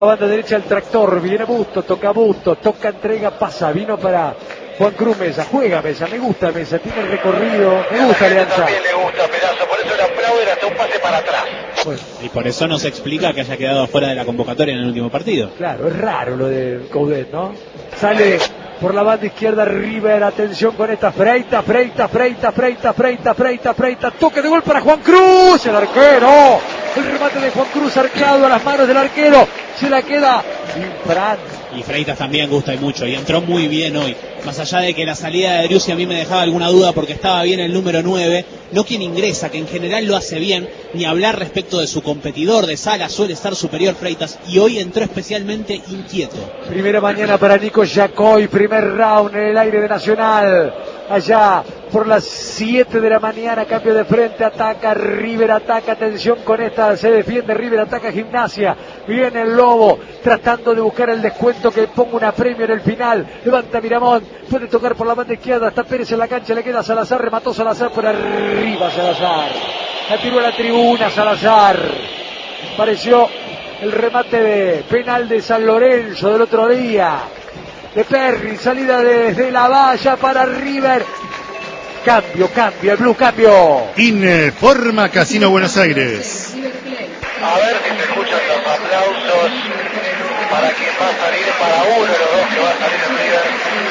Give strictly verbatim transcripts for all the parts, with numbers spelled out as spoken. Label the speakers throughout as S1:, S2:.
S1: Banda derecha el tractor, viene Busto, toca Busto, toca, entrega, pasa, vino para Juan Cruz Mesa, juega Mesa, me gusta Mesa, tiene el recorrido, me gusta Alianza.
S2: También le gusta Pedazo, por eso le aplauden hasta un pase para atrás.
S3: Bueno. Y por eso no se explica que haya quedado fuera de la convocatoria en el último partido.
S1: Claro, es raro lo de Coudet, ¿no? Sale por la banda izquierda River, atención con esta Freita, Freita, Freita, Freita, Freita, Freita, Freita, toque de gol para Juan Cruz, el arquero, el remate de Juan Cruz arcado a las manos del arquero, se la queda Fran.
S3: Y Freitas también gusta y mucho, y entró muy bien hoy. Más allá de que la salida de Driussi a mí me dejaba alguna duda porque estaba bien el número nueve, no quien ingresa, que en general lo hace bien, ni hablar respecto de su competidor de Sala, suele estar superior Freitas, y hoy entró especialmente inquieto.
S1: Primera mañana para Nico Yacoy, primer round en el aire de Nacional. Allá por las siete de la mañana, cambio de frente, ataca River, ataca, atención con esta, se defiende River, ataca Gimnasia, viene el Lobo, tratando de buscar el descuento que ponga una premio en el final, levanta Miramón, puede tocar por la banda izquierda, está Pérez en la cancha, le queda Salazar, remató Salazar por arriba Salazar, la tiró a la tribuna Salazar, pareció el remate de penal de San Lorenzo del otro día, de Perry, salida desde la valla para River. Cambio, cambio, el blue cambio.
S4: Informa Casino Buenos Aires.
S2: A ver si se escuchan los aplausos para quien va a salir, para uno de los dos que va a salir en River.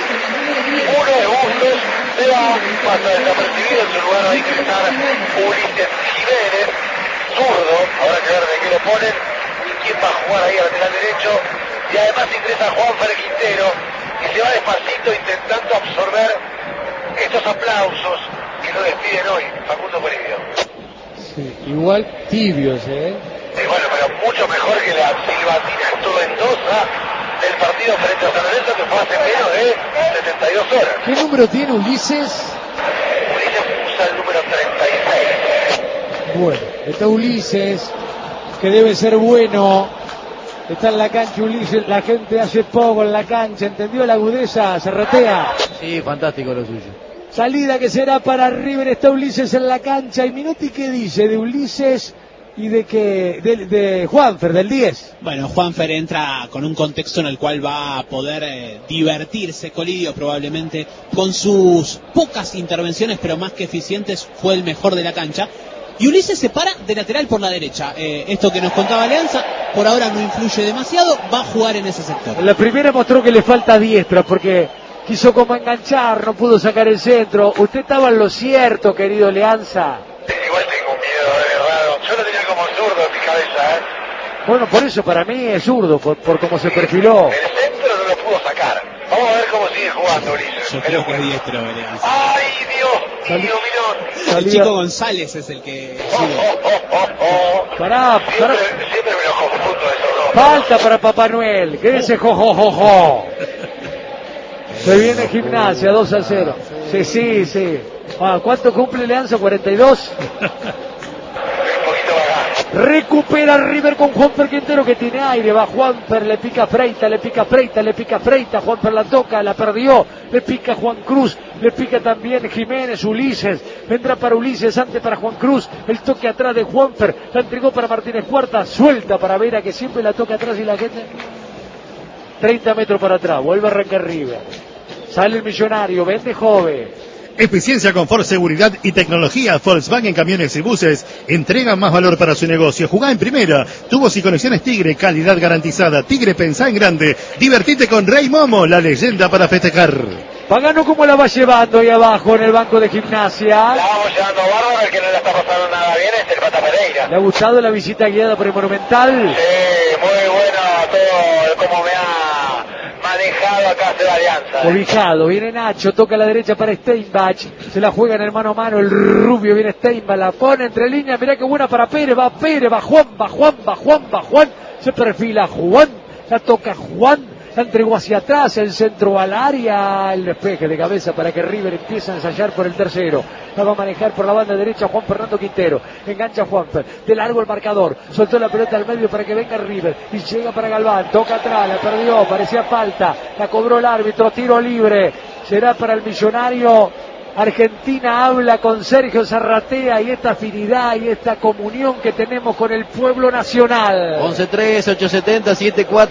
S2: Uno de Bustos se va, pasa desapercibido, en su lugar va a ingresar Ulises Jiménez, zurdo, habrá que ver de qué le ponen y quién va a jugar ahí al lateral derecho. Y además ingresa Juanfer Quintero, y se va despacito intentando absorber estos aplausos que lo despiden hoy, Facundo Polibio.
S1: Sí, igual tibios, ¿eh?
S2: Y bueno, pero mucho mejor que la silbatina estupendosa del partido frente a San Lorenzo, que fue hace menos de setenta y dos horas.
S1: ¿Qué número tiene Ulises?
S2: Ulises usa el número treinta y seis.
S1: Bueno, está Ulises, que debe ser bueno. Está en la cancha Ulises, la gente hace poco en la cancha, ¿entendió la agudeza? Se retea.
S5: Sí, fantástico lo suyo.
S1: Salida que será para River, está Ulises en la cancha. ¿Y Minotti qué dice de Ulises y de que de, de Juanfer, del diez?
S3: Bueno, Juanfer entra con un contexto en el cual va a poder eh, divertirse. Colidio probablemente con sus pocas intervenciones, pero más que eficientes, fue el mejor de la cancha. Y Ulises se para de lateral por la derecha. Eh, esto que nos contaba Alianza, por ahora no influye demasiado, va a jugar en ese sector.
S1: En la primera mostró que le falta diestra porque quiso como enganchar, no pudo sacar el centro. Usted estaba en lo cierto, querido Alianza.
S2: Igual tengo miedo, es raro. Yo lo tenía como zurdo en mi cabeza, ¿eh?
S1: Bueno, por eso para mí es zurdo, por, por cómo se perfiló.
S2: El centro no lo pudo sacar. Vamos a ver cómo sigue jugando Ulises.
S3: Yo creo que es diestro, Alianza.
S2: ¡Ay, Dios!
S1: Salí.
S2: Dios mío.
S3: El chico González es el que
S2: Oh, oh, oh, oh, oh.
S1: Pará, pará.
S2: Siempre, siempre me lo confundo esos dos.
S1: Falta para Papá Noel, quédese jojojojo. Se viene Gimnasia, dos a cero. Sí, sí, sí. Ah, ¿cuánto cumple Alianza? ¿cuarenta y dos? Recupera River con Juanfer Quintero que tiene aire, va Juanfer, le pica Freita, le pica Freita, le pica Freita, Juanfer la toca, la perdió, le pica Juan Cruz, le pica también Jiménez, Ulises, vendrá para Ulises, antes para Juan Cruz, el toque atrás de Juanfer, la entregó para Martínez Cuarta, suelta para Vera que siempre la toca atrás y la gente treinta metros para atrás, vuelve a arrancar River, sale el Millonario, vende Jove.
S4: Eficiencia, confort, seguridad y tecnología. Volkswagen Camiones y Buses entrega más valor para su negocio. Jugá en primera. Tubos y conexiones Tigre, calidad garantizada. Tigre, pensá en grande. Divertite con Rey Momo, la leyenda para festejar.
S1: Pagano, ¿cómo la va llevando ahí abajo en el banco de Gimnasia?
S2: La vamos llevando bárbaro, el que no la está pasando nada bien es el Pata Pereira.
S1: ¿Le ha gustado la visita guiada por el Monumental?
S2: Sí, muy bueno todo como me ha manejado acá de la Alianza.
S1: Cobijado, viene Nacho, toca a la derecha para Steinbach, se la juega en el mano a mano, el rubio, viene Steinbach, la pone entre líneas, mirá qué buena para Pérez, va Pérez, va Juan, va Juan, va Juan, va Juan, se perfila Juan, la toca Juan, la entregó hacia atrás, el centro al área, el despeje de cabeza para que River empiece a ensayar por el tercero, la va a manejar por la banda derecha Juan Fernando Quintero, engancha a Juanfer, de largo el marcador, soltó la pelota al medio para que venga River, y llega para Galván, toca atrás, la perdió, parecía falta, la cobró el árbitro, tiro libre, será para el Millonario, Argentina habla con Sergio Zarratea y esta afinidad y esta comunión que tenemos con el pueblo nacional.
S5: once tres, ocho setenta, siete cuatro.